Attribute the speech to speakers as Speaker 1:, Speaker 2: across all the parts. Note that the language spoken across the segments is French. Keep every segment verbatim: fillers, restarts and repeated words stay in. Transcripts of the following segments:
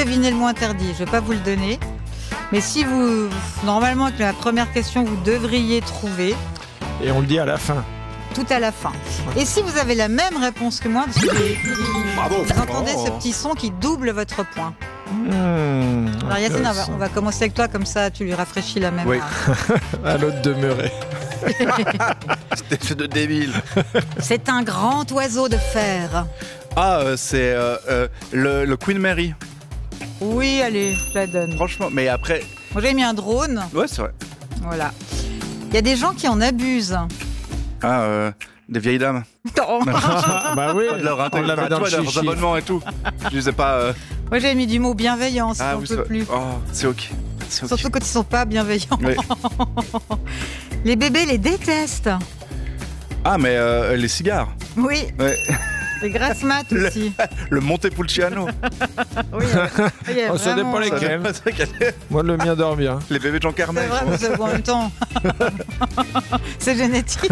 Speaker 1: deviner le mot interdit. Je ne vais pas vous le donner. Mais si vous... Normalement, avec la première question, vous devriez trouver.
Speaker 2: Et on le dit à la fin.
Speaker 1: Tout à la fin. Et si vous avez la même réponse que moi, parce que
Speaker 3: Bravo.
Speaker 1: vous entendez
Speaker 3: Oh.
Speaker 1: ce petit son qui double votre point.
Speaker 2: Mmh,
Speaker 1: Alors Yacine, on va, on va commencer avec toi, comme ça tu lui rafraîchis la mémoire.
Speaker 3: Oui.
Speaker 2: à l'autre demeurer.
Speaker 3: C'était fait de débile.
Speaker 1: C'est un grand oiseau de fer.
Speaker 3: Ah, euh, c'est euh, euh, le, le Queen Mary.
Speaker 1: Oui, allez, je la donne.
Speaker 3: Franchement, mais après.
Speaker 1: Moi j'ai mis un drone.
Speaker 3: Ouais, c'est vrai.
Speaker 1: Voilà. Il y a des gens qui en abusent.
Speaker 3: Ah, euh, des vieilles dames.
Speaker 1: Non.
Speaker 2: Bah oui,
Speaker 3: De leur
Speaker 2: on
Speaker 3: intégrer,
Speaker 2: l'avait dans le
Speaker 3: leurs
Speaker 2: chichi.
Speaker 3: abonnements et tout. Je disais pas. euh,
Speaker 1: Moi j'ai mis du mot bienveillance,
Speaker 3: Ah,
Speaker 1: on
Speaker 3: oui,
Speaker 1: peut
Speaker 3: c'est
Speaker 1: plus.
Speaker 3: Oh, c'est ok. C'est ok.
Speaker 1: Surtout quand ils sont pas bienveillants.
Speaker 3: Oui.
Speaker 1: Les bébés les détestent.
Speaker 3: Ah, mais euh, les cigares.
Speaker 1: Oui,
Speaker 3: Ouais.
Speaker 1: les grasses mat
Speaker 3: Le-
Speaker 1: aussi.
Speaker 3: Le Montepulciano.
Speaker 1: Oui, il y a
Speaker 2: Oh, ça
Speaker 1: vraiment,
Speaker 2: dépend
Speaker 1: euh,
Speaker 2: lesquels.
Speaker 3: C'est vrai qu'il y a
Speaker 2: Moi, le mien dort bien.
Speaker 3: les bébés de Jean Carmet.
Speaker 1: C'est vrai, mais c'est- en même temps, c'est génétique.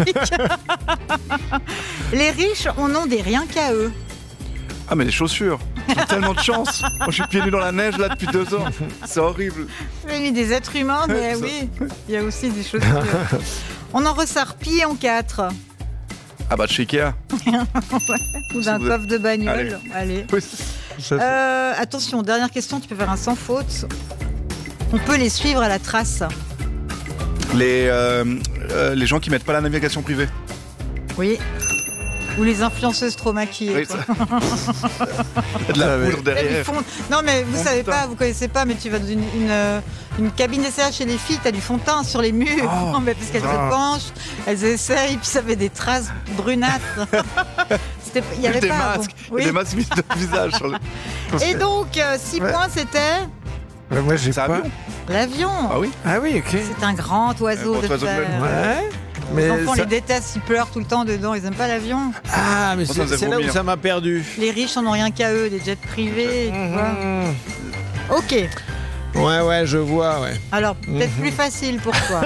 Speaker 1: Les riches en ont des rien qu'à eux.
Speaker 3: Ah, mais les chaussures. J'ai tellement de chance. Moi, je suis pieds nus dans la neige là depuis deux ans. C'est horrible.
Speaker 1: J'ai mis des êtres humains, mais
Speaker 3: Ça.
Speaker 1: oui, il y a aussi des chaussures. On en ressort plié en quatre.
Speaker 3: Ah, bah, de chez Ikea.
Speaker 1: Ou
Speaker 3: Si
Speaker 1: d'un
Speaker 3: vous-
Speaker 1: coffre de bagnole. Allez.
Speaker 3: Oui.
Speaker 2: Ça,
Speaker 1: Euh, attention, dernière question, tu peux faire un sans faute. On peut les suivre à la trace.
Speaker 3: Les, euh, euh, les gens qui mettent pas la navigation privée.
Speaker 1: Oui. Ou les influenceuses trop maquillées.
Speaker 3: Oui,
Speaker 1: quoi.
Speaker 3: ça- de la
Speaker 2: Ah, mais-
Speaker 3: poudre
Speaker 1: Elles
Speaker 3: derrière.
Speaker 1: font- Non mais vous
Speaker 3: Oh,
Speaker 1: savez
Speaker 3: putain.
Speaker 1: pas, vous connaissez pas, mais tu vas dans une, une, euh, une cabine d'essayage chez les filles, t'as du fond de teint sur les murs.
Speaker 3: Oh.
Speaker 1: Non mais parce qu'elles
Speaker 3: Ah.
Speaker 1: se penchent, elles essayent, puis ça fait des traces brunâtres. C'était- Il y avait
Speaker 3: des
Speaker 1: pas.
Speaker 3: masques.
Speaker 1: bon. Oui.
Speaker 3: Des masques mis de visage sur le.
Speaker 1: Et donc, six
Speaker 3: Ouais.
Speaker 1: points, c'était
Speaker 2: Ouais, moi, j'ai
Speaker 3: C'est
Speaker 2: pas.
Speaker 3: avion.
Speaker 1: l'avion.
Speaker 3: Ah oui.
Speaker 2: Ah oui, ok.
Speaker 1: C'est un grand oiseau
Speaker 3: Un grand
Speaker 1: de
Speaker 3: oiseau de
Speaker 1: fer.
Speaker 3: mer.
Speaker 2: Ouais.
Speaker 1: Les
Speaker 2: Mais
Speaker 1: enfants
Speaker 2: ça-
Speaker 1: les détestent, ils pleurent tout le temps dedans, ils aiment pas l'avion.
Speaker 2: Ah, mais
Speaker 3: Moi, ça
Speaker 2: c'est
Speaker 3: me faisait
Speaker 2: c'est là où
Speaker 3: vomir.
Speaker 2: ça m'a perdu.
Speaker 1: Les riches en ont rien qu'à eux, des jets privés, tu vois.
Speaker 2: Mmh.
Speaker 1: Ok,
Speaker 2: Ouais, ouais, je vois, ouais.
Speaker 1: alors peut-être plus facile pour toi.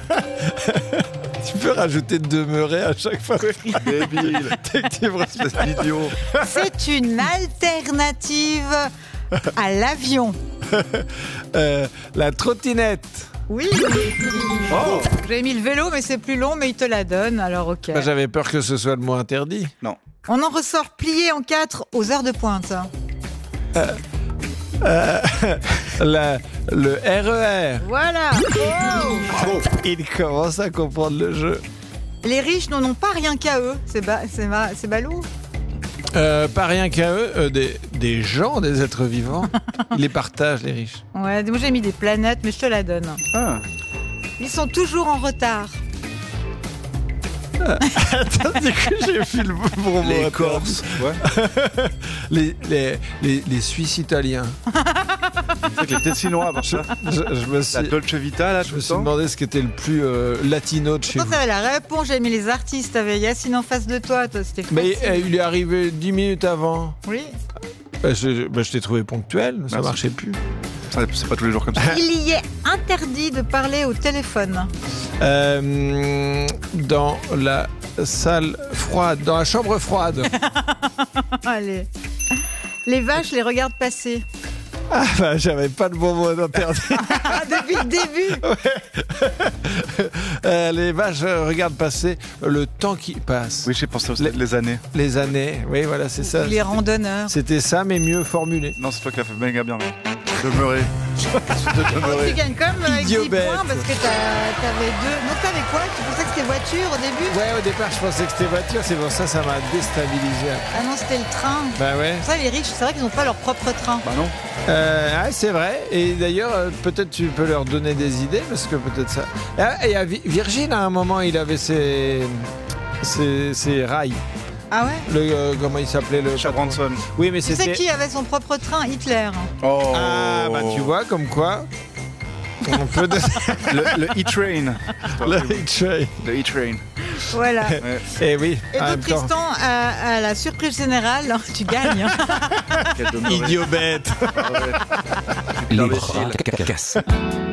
Speaker 2: Tu peux rajouter de demeurer à chaque fois.
Speaker 3: Débile. Espèce d'idiot.
Speaker 1: C'est une alternative à l'avion.
Speaker 2: Euh, la trottinette.
Speaker 1: Oui,
Speaker 3: Oh.
Speaker 1: j'avais mis le vélo, mais c'est plus long, mais il te la donne, alors ok.
Speaker 2: Bah, j'avais peur que ce soit le mot interdit.
Speaker 3: Non.
Speaker 1: On en ressort plié en quatre aux heures de pointe.
Speaker 2: La, le R E R.
Speaker 1: Voilà. Oh.
Speaker 2: Il commence à comprendre le jeu.
Speaker 1: Les riches n'en ont pas rien qu'à eux. C'est ba... c'est ma... c'est ballot.
Speaker 2: Euh, pas rien qu'à eux, euh, des, des gens, des êtres vivants. Ils les partagent, les riches.
Speaker 1: Ouais, moi j'ai mis des planètes, mais je te la donne.
Speaker 3: Ah.
Speaker 1: Ils sont toujours en retard.
Speaker 2: Attends, du coup, j'ai vu le bon mot.
Speaker 3: Les
Speaker 2: interdit.
Speaker 3: Corses. Ouais.
Speaker 2: Les, les, les, les Suisses italiens.
Speaker 3: C'est vrai que les Tessinois avant ça.
Speaker 2: Je, je me suis,
Speaker 3: La Dolce Vita là
Speaker 2: je
Speaker 3: tout
Speaker 2: me
Speaker 3: le
Speaker 2: suis
Speaker 3: temps.
Speaker 2: demandé ce qui était le plus euh, latino de chez
Speaker 1: Pourtant,
Speaker 2: vous.
Speaker 1: ça avait la réponse. J'ai mis les artistes. T'avais Yacine en face de toi. Toi, c'était
Speaker 2: Mais
Speaker 1: facile.
Speaker 2: euh, il est arrivé dix minutes avant.
Speaker 1: Oui.
Speaker 2: Bah, je bah, je t'ai trouvé ponctuel, ça
Speaker 3: Merci.
Speaker 2: marchait plus.
Speaker 3: Ça, C'est pas tous les jours comme ça.
Speaker 1: Il y est interdit de parler au téléphone.
Speaker 2: Euh, dans la salle froide, dans la chambre froide.
Speaker 1: Allez. Les vaches les regardent passer.
Speaker 2: Ah bah j'avais pas le bon mot d'interdit.
Speaker 1: Ah, depuis le début.
Speaker 2: Euh, les vaches euh, regardent passer le temps qui passe.
Speaker 3: Oui, j'ai pensé aussi
Speaker 2: Les-
Speaker 3: les années.
Speaker 2: Les années, oui voilà c'est ça.
Speaker 1: Les randonneurs.
Speaker 2: C'était ça mais mieux formulé.
Speaker 3: Non, c'est toi qui l'as fait méga bien. Là. Demeurer. De
Speaker 1: Tu
Speaker 3: demeurer.
Speaker 1: gagnes quand même avec dix
Speaker 2: Idiot bête.
Speaker 1: points parce que t'as- t'avais deux. Donc t'avais quoi? Tu pensais que c'était voiture au début?
Speaker 2: Ouais au départ je pensais que c'était voiture, c'est pour ça ça m'a déstabilisé.
Speaker 1: Ah non, c'était le train.
Speaker 2: Bah ouais.
Speaker 1: Pour ça, les riches, c'est vrai qu'ils n'ont pas leur propre train.
Speaker 3: Bah non.
Speaker 2: Euh, ouais, c'est vrai. Et d'ailleurs, euh, peut-être tu peux leur donner des idées, parce que peut-être ça. Ah, et à Vi- Virgin, à un moment, il avait ses, ses, ses rails.
Speaker 1: Ah ouais?
Speaker 2: Le, euh, comment il s'appelait le
Speaker 3: Richard
Speaker 2: patron
Speaker 3: Branson.
Speaker 2: Oui, mais
Speaker 1: Tu sais
Speaker 2: c'était.
Speaker 1: qui avait son propre train? Hitler.
Speaker 3: Oh.
Speaker 2: Ah, bah tu vois, comme quoi. On peut donner
Speaker 3: Le, le E-Train.
Speaker 2: le H-Train.
Speaker 3: Le E-Train.
Speaker 1: Voilà.
Speaker 3: Ouais.
Speaker 2: Eh oui,
Speaker 1: Et
Speaker 2: en
Speaker 1: donc
Speaker 2: même temps.
Speaker 1: Tristan, à, à la surprise générale, tu gagnes.
Speaker 3: Quel demeuré.
Speaker 2: Idiot bête.
Speaker 3: Ah ouais.
Speaker 4: Les
Speaker 3: Imbécile.
Speaker 4: bras cassés.